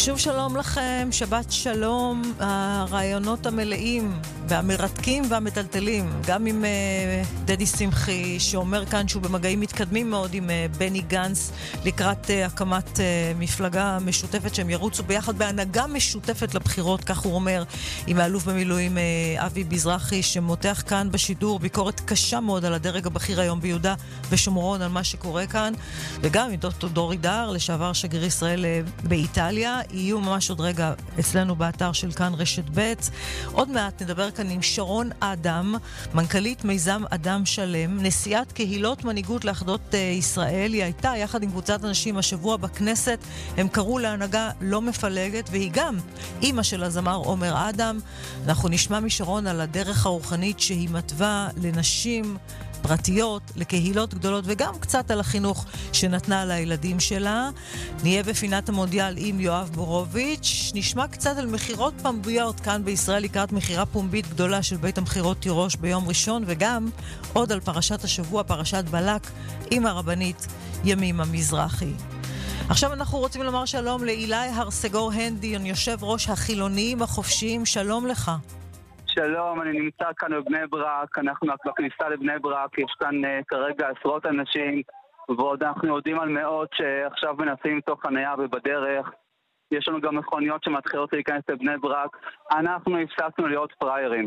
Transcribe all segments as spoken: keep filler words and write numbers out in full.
שוב שלום לכם, שבת שלום, הרעיונות המלאים והמרתקים והמטלטלים, גם עם uh, דדי שמחי שאומר כאן שהוא במגעים מתקדמים מאוד עם uh, בני גנץ לקראת uh, הקמת uh, מפלגה משותפת שהם ירוצו ביחד בהנהגה משותפת לבחירות, כך הוא אומר, עם האלוף במילואים uh, אבי בזרחי שמותח כאן בשידור ביקורת קשה מאוד על הדרג הבכיר היום ביהודה ושומרון על מה שקורה כאן, וגם עם דוקטור דורי דר, לשעבר שגריר ישראל uh, באיטליה. יהיו ממש עוד רגע אצלנו באתר של כאן רשת ב'. עוד מעט נדבר כאן עם שרון אדם, מנכ"לית מיזם אדם שלם, נשיאת קהילות מנהיגות לאחדות ישראל. היא הייתה יחד עם קבוצת אנשים השבוע בכנסת, הם קראו להנהגה לא מפלגת, והיא גם אימא של הזמר עומר אדם. אנחנו נשמע משרון על הדרך הרוחנית שהיא מתווה לנשים פרטיות, לקהילות גדולות, וגם קצת על החינוך שנתנה לילדים שלה. נהיה בפינת המונדיאל עם יואב בורוביץ', נשמע קצת על מחירות פומביות כאן בישראל לקראת מחירה פומבית גדולה של בית המחירות תירוש ביום ראשון, וגם עוד על פרשת השבוע, פרשת בלק, עם הרבנית ימימה מזרחי. עכשיו אנחנו רוצים לומר שלום לאילי הרסגור הנדיון, יושב ראש החילוניים החופשיים. שלום לך. שלום, אני נמצא כאן בבני ברק, אנחנו בכניסה לבני ברק, יש כאן uh, כרגע עשרות אנשים, ועוד אנחנו יודעים על מאות שעכשיו מנסים למצוא חניה ובדרך. יש לנו גם מכוניות שמתחילות להיכנס לבני ברק. אנחנו הפסקנו להיות פריירים.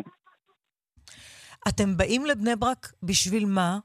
אתם באים לבני ברק בשביל מה?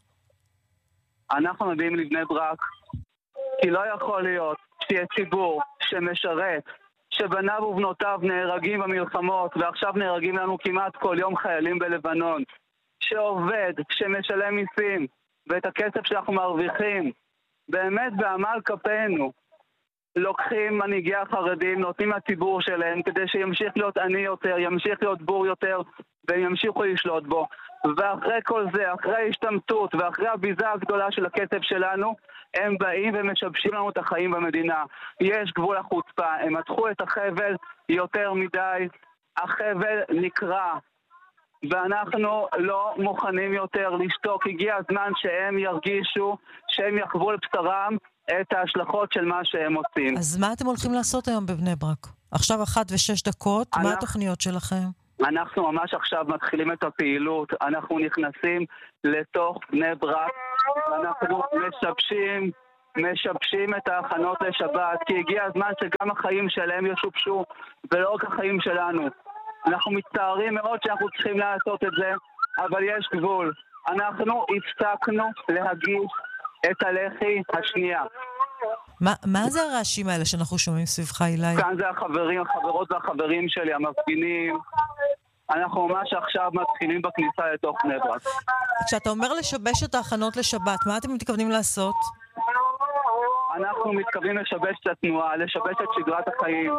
אנחנו מביאים לבני ברק כי לא יכול להיות שיהיה ציבור שמשרת, שבניו ובנותיו נהרגים במלחמות, ועכשיו נהרגים לנו כמעט כל יום חיילים בלבנון, שעובד, שמשלם מיסים, ואת הכסף שאנחנו מרוויחים, באמת בעמל כפינו, לוקחים מנהיגי החרדים, נותנים לציבור שלהם, כדי שימשיך להיות עני יותר, ימשיך להיות בור יותר, והם ימשיכו לשלוט בו. ואחרי כל זה, אחרי ההשתמטות, ואחרי הביזה הגדולה של הכסף שלנו, הם באים ומשבשים לנו את החיים במדינה. יש גבול החוצפה, הם מתחו את החבל יותר מדי, החבל נקרע, ואנחנו לא מוכנים יותר לשתוק. הגיע הזמן שהם ירגישו, שהם יחוו על בשרם את ההשלכות של מה שהם עושים. אז מה אתם הולכים לעשות היום בבני ברק? עכשיו אחת ושש דקות, אנחנו, מה התוכניות שלכם? אנחנו ממש עכשיו מתחילים את הפעילות, אנחנו נכנסים לתוך בני ברק, אנחנו משבשים, משבשים את ההכנות לשבת, כי הגיע הזמן שגם החיים שלהם ישופשו, ולא רק החיים שלנו. אנחנו מצטערים מאוד שאנחנו צריכים לעשות את זה, אבל יש גבול. אנחנו הפסקנו להגיש את הלחי השנייה. מה, מה זה הרעשים האלה שאנחנו שומעים סביבך, אילי? כאן זה החברים, החברות והחברים שלי, המפגינים. אנחנו ממש עכשיו מתחילים בכניסה לתוך בני ברק. כשאתה אומר לשבש את ההכנות לשבת, מה אתם מתכוונים לעשות? אנחנו מתכוונים לשבש את התנועה, לשבש את שגרת החיים.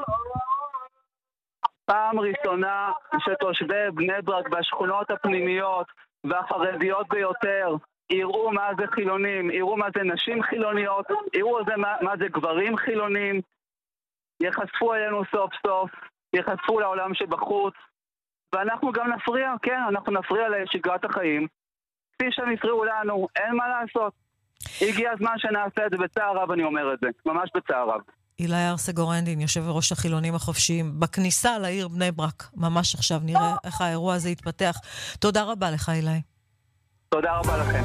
פעם ראשונה שתושבי בני ברק בשכונות הפנימיות והחרדיות ביותר יראו מה זה חילונים, יראו מה זה נשים חילוניות, יראו זה מה, מה זה גברים חילונים, יחשפו אלינו סוף סוף, יחשפו לעולם שבחוץ, ואנחנו גם נפריע, כן, אנחנו נפריע לשגרת החיים, כפי שהם הפריעו לנו, אין מה לעשות. הגיע הזמן שנעשה את זה בצער רב, אני אומר את זה, ממש בצער רב. אילי הרסגור הנדיון, יושב ראש החילונים החופשיים, בכניסה לעיר בני ברק, ממש עכשיו נראה איך האירוע הזה יתפתח. תודה רבה לך, אילי. תודה רבה לכם.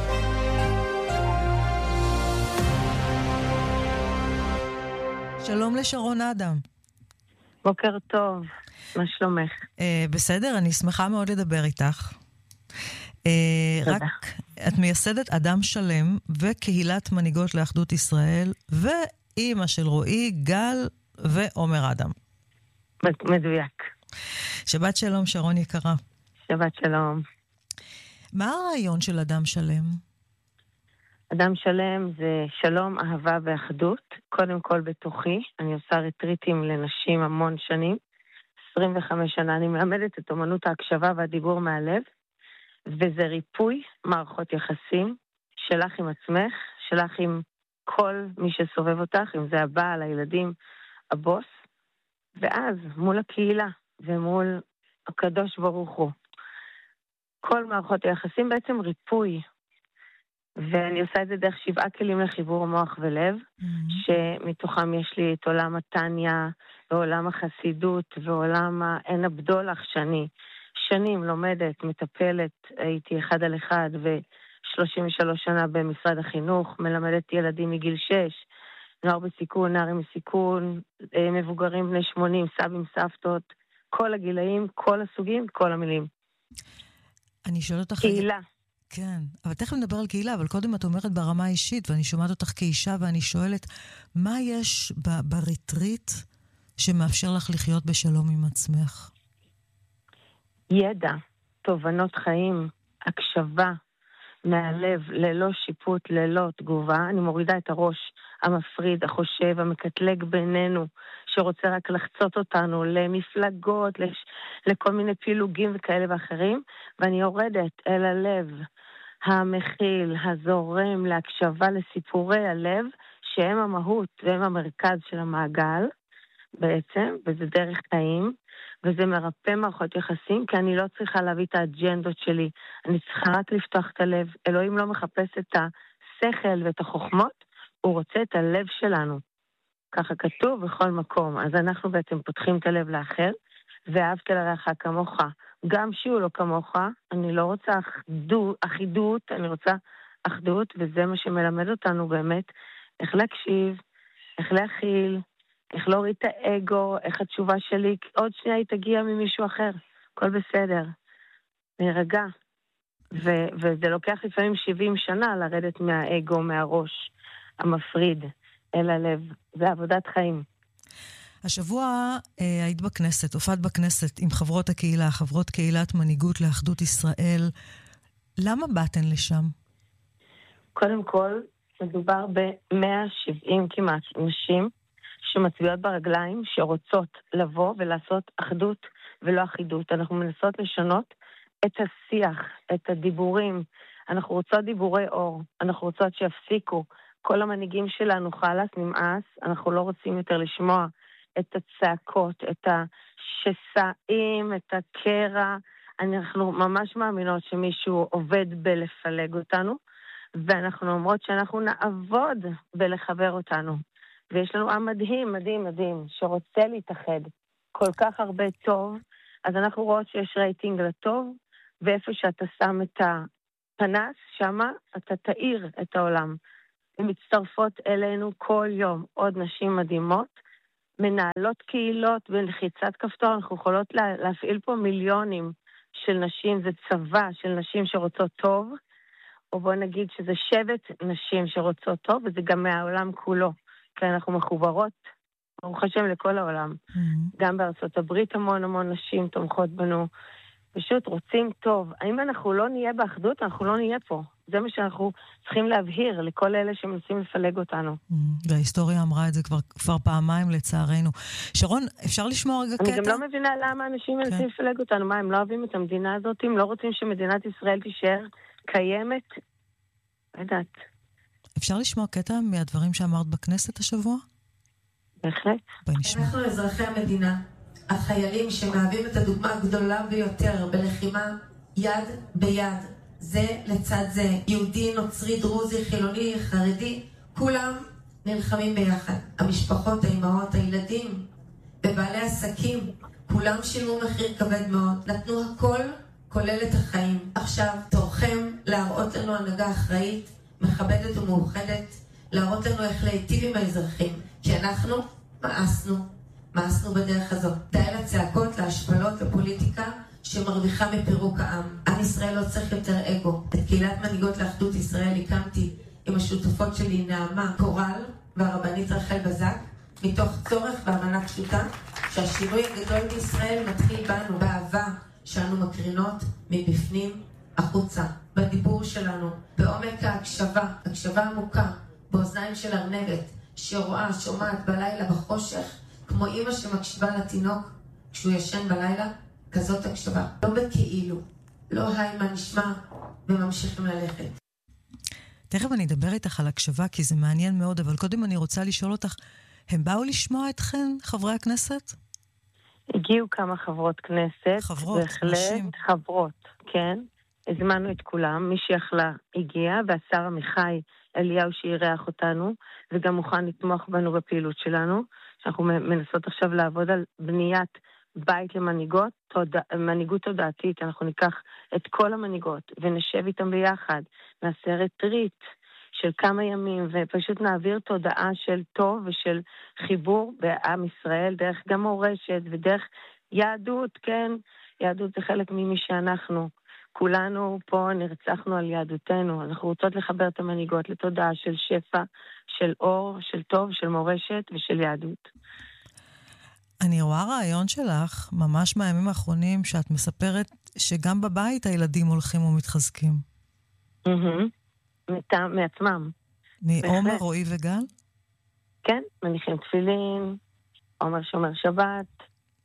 שלום לשרון אדם. בוקר טוב, מה שלומך? Uh, בסדר, אני שמחה מאוד לדבר איתך. Uh, רק את מייסדת אדם שלם וקהילת מנהיגות לאחדות ישראל, ואימא של רועי, גל ועומר אדם. מדויק. שבת שלום, שרון יקרה. שבת שלום. מה הרעיון של אדם שלם? אדם שלם זה שלום, אהבה ואחדות. קודם כל בתוכי. אני עושה רטריטים לנשים המון שנים. עשרים וחמש שנה אני מלמדת את אומנות ההקשבה והדיבור מהלב. וזה ריפוי מערכות יחסים שלך עם עצמך, שלך עם כל מי שסובב אותך, אם זה הבעל, הילדים, הבוס. ואז מול הקהילה ומול הקדוש ברוך הוא. כל מערכות היחסים בעצם ריפוי. ואני עושה את זה דרך שבעה כלים לחיבור מוח ולב, mm-hmm. שמתוכם יש לי את עולם התניה, ועולם החסידות, ועולם האין הבדולח שאני שנים לומדת, מטפלת, הייתי אחד על אחד, ו-שלושים ושלוש שנה במשרד החינוך, מלמדת ילדים מגיל שש, נוער בסיכון, נערים בסיכון, מבוגרים בני שמונים, סבים, סבתות, כל הגילאים, כל הסוגים, כל המילים. אני שואל אותך... קהילה. כן, אבל תכף נדבר על קהילה, אבל קודם את אומרת ברמה האישית, ואני שומעת אותך כאישה, ואני שואלת, מה יש בריטריט שמאפשר לך לחיות בשלום עם עצמך? ידע, תובנות חיים, הקשבה, מהלב, ללא שיפוט, ללא תגובה. אני מורידה את הראש המפריד, החושב, המקטלג בינינו, שרוצה רק לחצות אותנו למפלגות, לש... לכל מיני פילוגים וכאלה ואחרים, ואני יורדת אל הלב המכיל, הזורם, להקשבה לסיפורי הלב, שהם המהות והם המרכז של המעגל בעצם, וזה דרך חיים, וזה מרפא מערכות יחסים, כי אני לא צריכה להביא את האג'נדות שלי, אני צריכה רק לפתוח את הלב. אלוהים לא מחפש את השכל ואת החוכמות, הוא רוצה את הלב שלנו. ככה כתוב בכל מקום. אז אנחנו בעצם פותחים את הלב לאחר, ואהבת לרעך כמוך. גם שהוא לא כמוך, אני לא רוצה אחדות, אחידות, אני רוצה אחדות, וזה מה שמלמד אותנו באמת, איך להקשיב, איך להכיל, איך להוריד את האגו, איך התשובה שלי, עוד שנייה היא תגיע ממישהו אחר. הכל בסדר. נרגע. ו- וזה לוקח לפעמים שבעים שנה לרדת מהאגו, מהראש המפריד אל הלב. זה עבודת חיים. השבוע אה, היית בכנסת, הופעת בכנסת עם חברות הקהילה, חברות קהילת מנהיגות לאחדות ישראל. למה באתן לשם? קודם כל, מדובר ב-מאה שבעים כמעט נשים, שמצביעות ברגליים, שרוצות לבוא ולעשות אחדות ולא אחידות. אנחנו מנסות לשנות את השיח, את הדיבורים. אנחנו רוצות דיבורי אור, אנחנו רוצות שיפסיקו. כל המנהיגים שלנו חלס, נמאס, אנחנו לא רוצים יותר לשמוע את הצעקות, את השסעים, את הקרע. אנחנו ממש מאמינות שמישהו עובד בלפלג אותנו, ואנחנו אומרות שאנחנו נעבוד בלחבר אותנו. ויש לנו עם מדהים, מדהים, מדהים, שרוצה להתאחד כל כך הרבה טוב, אז אנחנו רואות שיש רייטינג לטוב, ואיפה שאתה שם את הפנס, שמה אתה תאיר את העולם. ומצטרפות אלינו כל יום עוד נשים מדהימות, מנהלות קהילות בלחיצת כפתור, אנחנו יכולות לה, להפעיל פה מיליונים של נשים, זה צבא של נשים שרוצות טוב, או בוא נגיד שזה שבט נשים שרוצות טוב, וזה גם מהעולם כולו. כי אנחנו מחוברות, ברוך השם, לכל העולם. Mm-hmm. גם בארצות הברית המון המון נשים תומכות בנו. פשוט רוצים טוב. האם אנחנו לא נהיה באחדות? אנחנו לא נהיה פה. זה מה שאנחנו צריכים להבהיר לכל אלה שמנסים לפלג אותנו. Mm-hmm. וההיסטוריה אמרה את זה כבר, כבר פעמיים לצערנו. שרון, אפשר לשמוע רגע קטע? אני גם לא מבינה למה אנשים מנסים okay. לפלג אותנו. מה, הם לא אוהבים את המדינה הזאת? הם לא רוצים שמדינת ישראל תישאר קיימת? לא יודעת. אפשר לשמוע קטע מהדברים שאמרת בכנסת השבוע? בהחלט. אנחנו אזרחי המדינה, החיילים שמהווים את הדוגמה הגדולה ביותר בלחימה יד ביד, זה לצד זה, יהודי, נוצרי, דרוזי, חילוני, חרדי, כולם נלחמים ביחד. המשפחות, האימהות, הילדים ובעלי עסקים, כולם שילמו מחיר כבד מאוד, נתנו הכל כולל את החיים. עכשיו תורכם להראות לנו הנהגה אחראית, מכבדת ומאוחדת, להראות לנו איך להיטיב עם האזרחים, כי אנחנו מאסנו, מאסנו בדרך הזאת. די לצעקות, להשפלות, לפוליטיקה שמרוויחה מפירוק העם. עם ישראל לא צריך יותר אגו. את קהילת מנהיגות לאחדות ישראל הקמתי עם השותפות שלי נעמה קורל והרבנית רחל בזק, מתוך צורך והבנה פשוטה שהשינוי הגדול בישראל מתחיל בנו, באהבה שאנו מקרינות מבפנים החוצה, בדיבור שלנו, בעומק ההקשבה, הקשבה עמוקה, באוזניים של ארנבת, שרואה, שומעת בלילה בחושך, כמו אמא שמקשיבה לתינוק כשהוא ישן בלילה, כזאת הקשבה. לא בכאילו, לא היי מה נשמע, וממשיכים ללכת. תכף אני אדבר איתך על הקשבה, כי זה מעניין מאוד, אבל קודם אני רוצה לשאול אותך, הם באו לשמוע אתכן, חברי הכנסת? הגיעו כמה חברות כנסת. חברות, בהחלט, נשים. חברות, כן. הזמנו את כולם, מי שיכלה הגיע, והשר עמיחי אליהו שאירח אותנו, וגם מוכן לתמוך בנו בפעילות שלנו, שאנחנו מנסות עכשיו לעבוד על בניית בית למנהיגות, תודע, מנהיגות תודעתית. אנחנו ניקח את כל המנהיגות ונשב איתם ביחד, נעשה רטריט של כמה ימים, ופשוט נעביר תודעה של טוב ושל חיבור בעם ישראל, דרך גם מורשת ודרך יהדות, כן? יהדות זה חלק ממי שאנחנו. כולנו פה נרצחנו על יהדותנו, אנחנו רוצות לחבר את המנהיגות לתודעה של שפע, של אור, של טוב, של מורשת ושל יהדות. אני רואה רעיון שלך, ממש מהימים האחרונים, שאת מספרת שגם בבית הילדים הולכים ומתחזקים. מעצמם. מעומר, רועי וגל? כן, מניחים תפילין, עומר שומר שבת,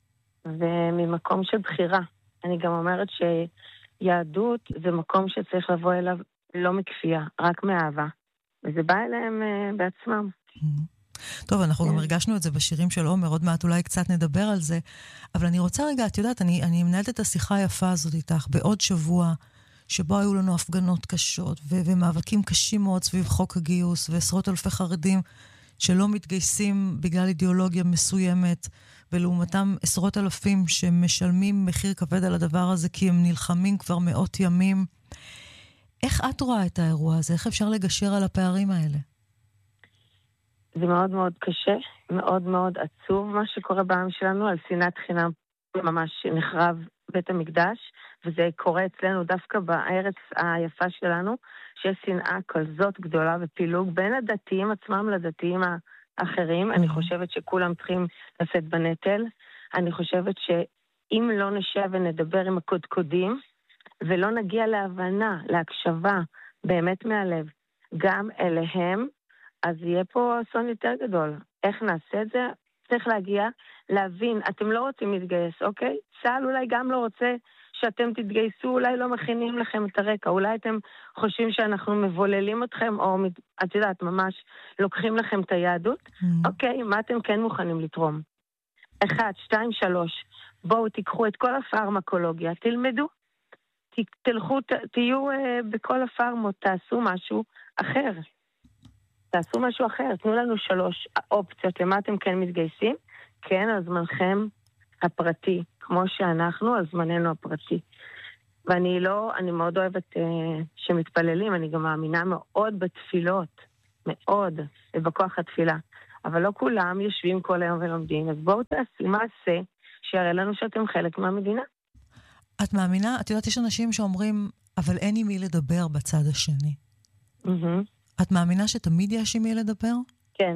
וממקום של בחירה. אני גם אומרת שיהדות זה מקום שצריך לבוא אליו לא מכפייה, רק מאהבה. וזה בא אליהם בעצמם. טוב, אנחנו גם הרגשנו את זה בשירים של עומר, עוד מעט אולי קצת נדבר על זה, אבל אני רוצה רגע, את יודעת, אני, אני מנהלת את השיחה היפה הזאת איתך, בעוד שבוע שבו היו לנו הפגנות קשות, ו- ומאבקים קשים מאוד סביב חוק הגיוס, ועשרות אלפי חרדים שלא מתגייסים בגלל אידיאולוגיה מסוימת, ולעומתם עשרות אלפים שמשלמים מחיר כבד על הדבר הזה, כי הם נלחמים כבר מאות ימים. איך את רואה את האירוע הזה? איך אפשר לגשר על הפערים האלה? זה מאוד מאוד קשה, מאוד מאוד עצוב מה שקורה בעם שלנו, על שנאת חינם ממש נחרב בית המקדש, וזה קורה אצלנו דווקא בארץ היפה שלנו, שיש שנאה כזאת גדולה ופילוג בין הדתיים עצמם לדתיים האחרים. אני חושבת שכולם צריכים לשאת בנטל. אני חושבת שאם לא נשב ונדבר עם הקודקודים, ולא נגיע להבנה, להקשבה, באמת מהלב, גם אליהם, אז יהיה פה אסון יותר גדול. איך נעשה את זה? צריך להגיע, להבין, אתם לא רוצים להתגייס, אוקיי? צה"ל אולי גם לא רוצה שאתם תתגייסו, אולי לא מכינים לכם את הרקע, אולי אתם חושבים שאנחנו מבוללים אתכם, או את יודעת, ממש לוקחים לכם את היהדות, mm-hmm. אוקיי, מה אתם כן מוכנים לתרום? אחד, שתיים, שלוש, בואו תיקחו את כל הפרמקולוגיה, תלמדו, ת, תלכו, ת, תהיו uh, בכל הפרמות, תעשו משהו אחר. תעשו משהו אחר, תנו לנו שלוש אופציות, למה אתם כן מתגייסים? כן, על זמנכם הפרטי, כמו שאנחנו, על זמננו הפרטי. ואני לא, אני מאוד אוהבת אה, שמתפללים, אני גם מאמינה מאוד בתפילות, מאוד, ובכוח התפילה. אבל לא כולם יושבים כל היום ולומדים, אז בואו תעשו מעשה שיראה לנו שאתם חלק מהמדינה. את מאמינה, את יודעת, יש אנשים שאומרים, אבל אין עם מי לדבר בצד השני. Mm-hmm. את מאמינה שתמיד יש עם מי לדבר? כן.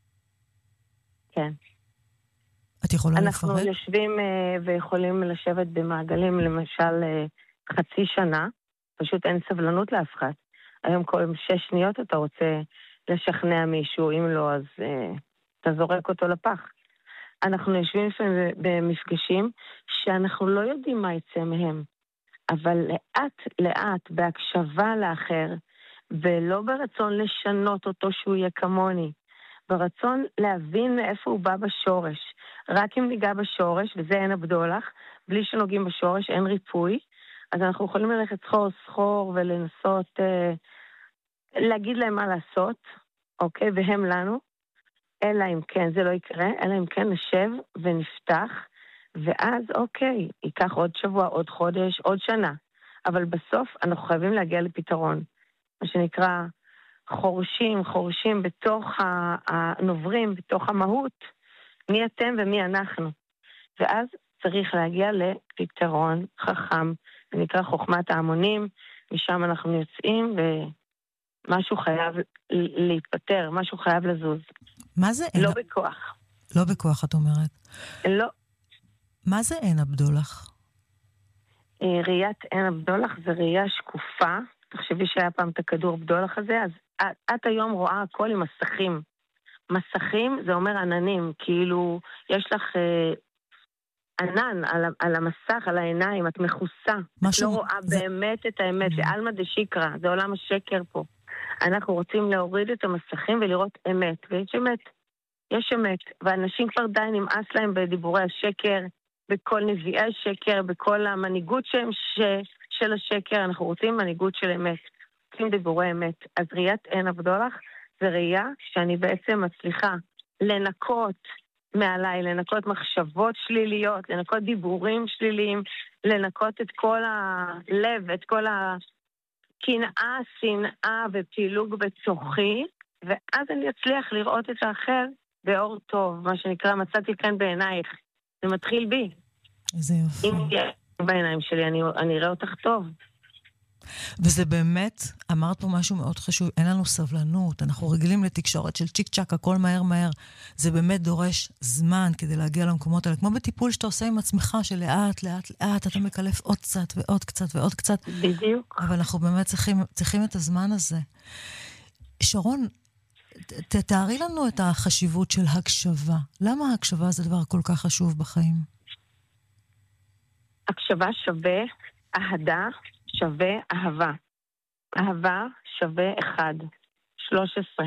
כן. את יכולה לפרט? אנחנו יושבים uh, ויכולים לשבת במעגלים, למשל uh, חצי שנה, פשוט אין סבלנות לאף אחד. היום כל שש שניות אתה רוצה לשכנע מישהו, אם לא, אז uh, אתה זורק אותו לפח. אנחנו יושבים במפגשים שאנחנו לא יודעים מה יצא מהם, אבל לאט לאט, בהקשבה לאחר, ולא ברצון לשנות אותו שהוא יהיה כמוני, ברצון להבין מאיפה הוא בא בשורש. רק אם ניגע בשורש, וזה אין הבדולח, בלי שנוגעים בשורש, אין ריפוי, אז אנחנו יכולים ללכת סחור סחור ולנסות אה, להגיד להם מה לעשות, אוקיי, והם לנו, אלא אם כן זה לא יקרה, אלא אם כן נשב ונפתח, ואז אוקיי, ייקח עוד שבוע, עוד חודש, עוד שנה, אבל בסוף אנחנו חייבים להגיע לפתרון. מה שנקרא חורשים, חורשים בתוך הנוברים, בתוך המהות, מי אתם ומי אנחנו. ואז צריך להגיע לפתרון חכם, זה נקרא חוכמת ההמונים, משם אנחנו יוצאים ומשהו חייב להתפטר, משהו חייב לזוז. מה זה? לא אין... בכוח. לא בכוח, את אומרת. לא. מה זה אין הבדולח? ראיית אין הבדולח זה ראייה שקופה, תחשבי שהיה פעם את הכדור בדולח הזה, אז את, את היום רואה הכל עם מסכים. מסכים זה אומר עננים, כאילו יש לך אה, ענן על, על המסך, על העיניים, את מכוסה. משהו, את לא רואה זה... באמת את האמת, זה אלמה דשיקרה, זה עולם השקר פה. אנחנו רוצים להוריד את המסכים ולראות אמת, ויש אמת, יש אמת, ואנשים כבר די נמאס להם בדיבורי השקר, בכל נביאי השקר, בכל המנהיגות שהם ש... של השקר, אנחנו רוצים מנהיגות של אמת, רוצים דיבורי אמת. אז ראיית אין הבדולח זה ראייה שאני בעצם מצליחה לנקות מעליי, לנקות מחשבות שליליות, לנקות דיבורים שליליים, לנקות את כל הלב, את כל הקנאה, שנאה ופילוג בתוכי, ואז אני אצליח לראות את האחר באור טוב, מה שנקרא מצאתי כאן בעינייך. זה מתחיל בי. זה יופי. אם תהיה בעיניים שלי, אני, אני אראה אותך טוב. וזה באמת, אמרת פה משהו מאוד חשוב, אין לנו סבלנות, אנחנו רגילים לתקשורת של צ'יק צ'ק, הכל מהר מהר. זה באמת דורש זמן כדי להגיע למקומות האלה, כמו בטיפול שאתה עושה עם עצמך, שלאט, לאט, לאט, אתה מקלף עוד קצת ועוד קצת ועוד קצת. בדיוק. אבל אנחנו באמת צריכים, צריכים את הזמן הזה. שרון, תתארי לנו את החשיבות של הקשבה. למה ההקשבה זה דבר כל כך חשוב בחיים? הקשבה שווה אהדה, שווה אהבה. אהבה שווה אחד. שלוש עשרה.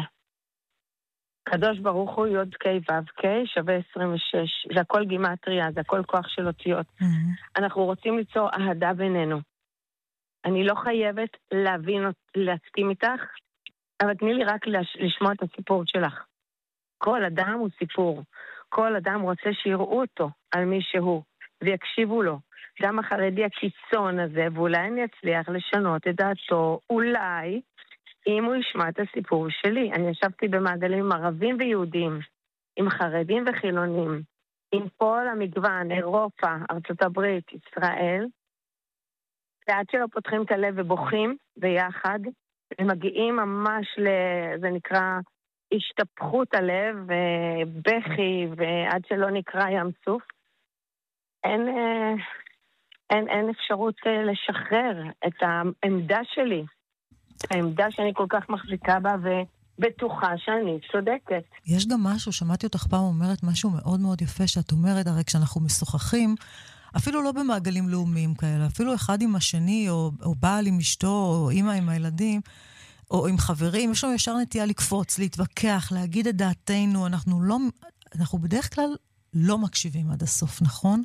קדוש ברוך הוא יוד קי וו קי שווה עשרים ושש. זה הכל גימטריה, זה הכל כוח של אותיות. Mm-hmm. אנחנו רוצים ליצור אהדה בינינו. אני לא חייבת להבין, להסכים איתך, אבל תני לי רק לשמוע את הסיפור שלך. כל אדם הוא סיפור. כל אדם רוצה שיראו אותו על מי שהוא, ויקשיבו לו. גם החרדי הקיצון הזה, ואולי אני אצליח לשנות את דעתו, אולי, אם הוא ישמע את הסיפור שלי. אני ישבתי במעגלים עם ערבים ויהודים, עם חרדים וחילונים, עם כל המגוון, אירופה, ארצות הברית, ישראל, ועד שלא פותחים את הלב ובוכים ביחד, הם מגיעים ממש ל... זה נקרא השתפכות הלב, ובכי, ועד שלא נקרא ים סוף. אין, אין, אין אפשרות לשחרר את העמדה שלי, העמדה שאני כל כך מחזיקה בה ובטוחה שאני צודקת. יש גם משהו, שמעתי אותך פעם אומרת משהו מאוד מאוד יפה, שאת אומרת, הרי כשאנחנו משוחחים, אפילו לא במעגלים לאומיים כאלה, אפילו אחד עם השני, או, או בעל עם אשתו, או אמא עם הילדים, או עם חברים, יש לנו ישר נטייה לקפוץ, להתווכח, להגיד את דעתנו, אנחנו לא, אנחנו בדרך כלל לא מקשיבים עד הסוף, נכון?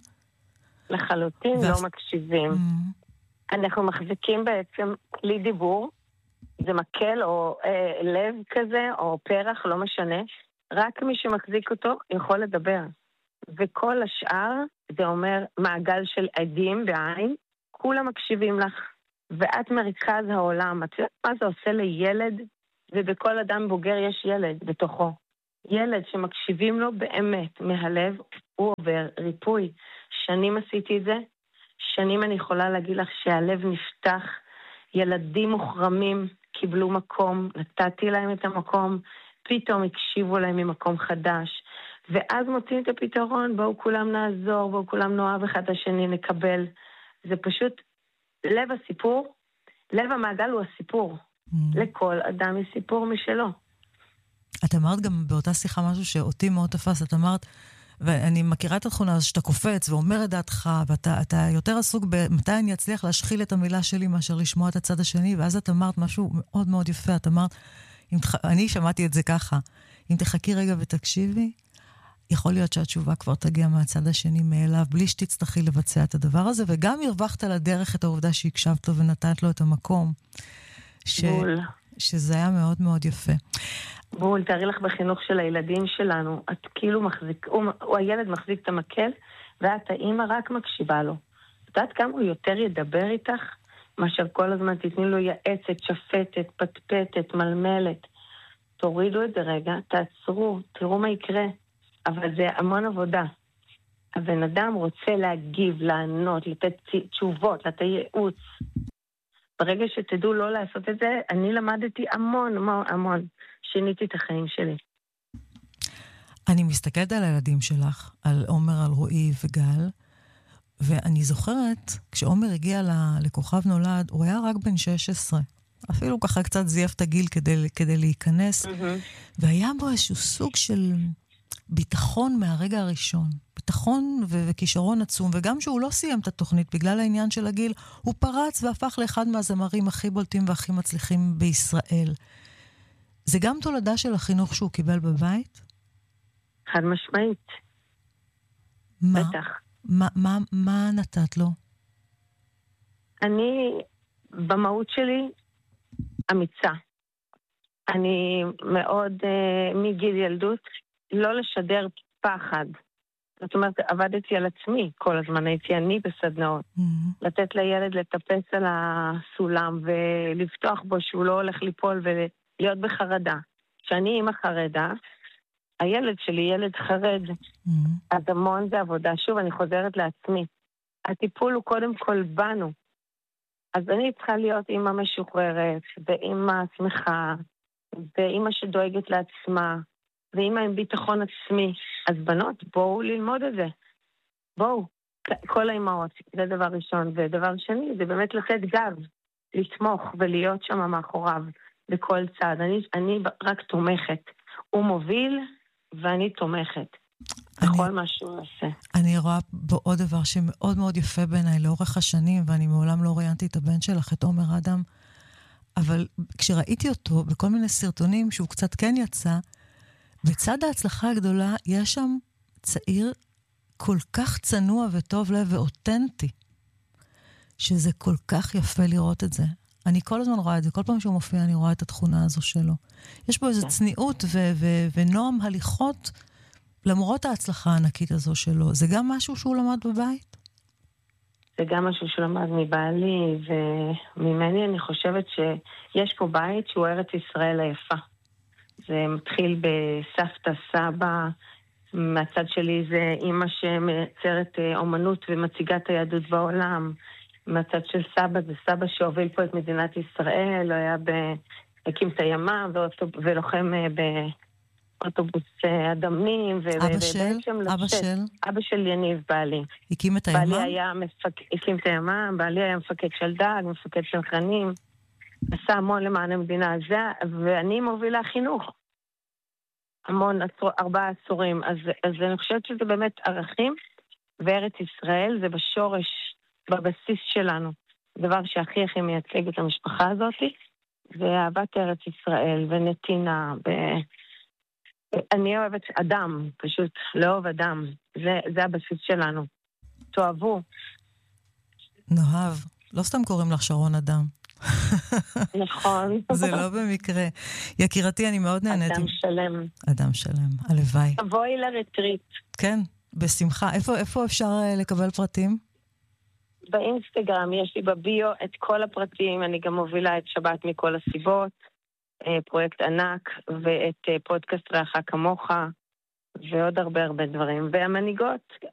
לחלוטין ואז... לא מקשיבים. Mm-hmm. אנחנו מחזיקים בעצם כלי דיבור, זה מקל או אה, לב כזה, או פרח, לא משנה, רק מי שמחזיק אותו יכול לדבר. וכל השאר, זה אומר מעגל של עדים בעין, כולם מקשיבים לך, ואת מרכז העולם. את יודעת מה זה עושה לילד? ובכל אדם בוגר יש ילד בתוכו. ילד שמקשיבים לו באמת מהלב, הוא עובר ריפוי. שנים עשיתי את זה, שנים אני יכולה להגיד לך שהלב נפתח, ילדים מוחרמים קיבלו מקום, נתתי להם את המקום, פתאום הקשיבו להם ממקום חדש, ואז מוצאים את הפתרון, בואו כולם נעזור, בואו כולם נאהב אחד השני, נקבל. זה פשוט לב הסיפור, לב המעגל הוא הסיפור. Mm. לכל אדם יש סיפור משלו. את אמרת גם באותה שיחה משהו שאותי מאוד תפס, את אמרת, ואני מכירה את התכונה הזו שאתה קופץ ואומר את דעתך, ואתה אתה יותר עסוק במתי אני אצליח להשחיל את המילה שלי מאשר לשמוע את הצד השני, ואז את אמרת משהו מאוד מאוד יפה, את אמרת, תח... אני שמעתי את זה ככה, אם תחכי רגע ותקשיבי, יכול להיות שהתשובה כבר תגיע מהצד השני מאליו, בלי שתצטרכי לבצע את הדבר הזה, וגם הרווחת לדרך את העובדה שהקשבת לו ונתת לו את המקום. ש... שזה היה מאוד מאוד יפה. בול, תארי לך בחינוך של הילדים שלנו, את כאילו מחזיק, הוא, הוא הילד מחזיק את המקל, ואת האמא רק מקשיבה לו. את יודעת כמה הוא יותר ידבר איתך, מאשר כל הזמן תתני לו יעצת, שפטת, פטפטת, מלמלת. תורידו את זה רגע, תעצרו, תראו מה יקרה. אבל זה המון עבודה. הבן אדם רוצה להגיב, לענות, לתת תשובות, לתת ייעוץ. ברגע שתדעו לא לעשות את זה, אני למדתי המון, המון, המון. שיניתי את החיים שלי. אני מסתכלת על הילדים שלך, על עומר, על רועי וגל, ואני זוכרת, כשעומר הגיע לכוכב נולד, הוא היה רק בן שש עשרה. אפילו ככה קצת זייף את הגיל כדי, כדי להיכנס. Mm-hmm. והיה בו איזשהו סוג של ביטחון מהרגע הראשון. ביטחון ו- וכישרון עצום, וגם שהוא לא סיים את התוכנית בגלל העניין של הגיל, הוא פרץ והפך לאחד מהזמרים הכי בולטים והכי מצליחים בישראל. זה גם תולדה של החינוך שהוא קיבל בבית? חד משמעית. מה, בטח. מה, מה, מה נתת לו? אני, במהות שלי, אמיצה. אני מאוד, uh, מגיל ילדות, לא לשדר פחד. זאת אומרת, עבדתי על עצמי כל הזמן, הייתי אני בסדנאות. Mm-hmm. לתת לילד לטפס על הסולם ולפתוח בו שהוא לא הולך ליפול ולהיות בחרדה. כשאני אימא חרדה, הילד שלי ילד חרד. Mm-hmm. אז המון זה עבודה. שוב, אני חוזרת לעצמי. הטיפול הוא קודם כל בנו. אז אני צריכה להיות אימא משוחררת, ואימא שמחה, ואימא שדואגת לעצמה, ואימא עם ביטחון עצמי. אז בנות, בואו ללמוד את זה. בואו, כל האימהות, זה דבר ראשון. ודבר שני, זה באמת לתת גב, לתמוך ולהיות שם מאחוריו בכל צעד. אני, אני רק תומכת. הוא מוביל ואני תומכת. בכל מה שהוא עושה. אני רואה בו עוד דבר שמאוד מאוד יפה בעיניי לאורך השנים, ואני מעולם לא ראיינתי את הבן שלך, את עומר אדם, אבל כשראיתי אותו בכל מיני סרטונים שהוא קצת כן יצא, בצד ההצלחה הגדולה יש שם צעיר כל כך צנוע וטוב לב ואותנטי, שזה כל כך יפה לראות את זה. אני כל הזמן רואה את זה, כל פעם שהוא מופיע אני רואה את התכונה הזו שלו. יש בו איזו צניעות ו- ו- ונועם הליכות, למרות ההצלחה הענקית הזו שלו. זה גם משהו שהוא למד בבית? זה גם משהו שהוא למד מבעלי, וממני אני חושבת שיש פה בית שהוא ארץ ישראל היפה. זה מתחיל בסבתא, סבא, מהצד שלי זה אמא שמייצרת אומנות ומציגה את היהדות בעולם. מהצד של סבא זה סבא שהוביל פה את מדינת ישראל, הוא היה הקים את הימ"מ ולוחם באוטובוס אדמים. אבא של? אבא של? אבא של יניב, בעלי. הקים את הימ"מ? בעלי היה מפק... הקים את הימ"מ, בעלי היה מפקד של דג, מפקד של חנים, עשה המון למען המדינה הזה, ואני מובילה חינוך. המון, עשור, ארבעה עשורים. אז, אז אני חושבת שזה באמת ערכים, וארץ ישראל זה בשורש, בבסיס שלנו. דבר שהכי הכי מייצג את המשפחה הזאת, זה אהבת ארץ ישראל ונתינה. ב... אני אוהבת אדם, פשוט לאהוב אדם. זה, זה הבסיס שלנו. תאהבו. נאהב. לא סתם קוראים לך שרון אדם. נכון. זה לא במקרה. יקירתי, אני מאוד נהנית. אדם שלם. אדם שלם, הלוואי. תבואי לרטריט. כן, בשמחה. איפה, איפה אפשר לקבל פרטים? באינסטגרם יש לי בביו את כל הפרטים. אני גם מובילה את שבת מכל הסיבות, פרויקט ענק, ואת פודקאסט רעך כמוך, ועוד הרבה הרבה דברים. והמנהיגות,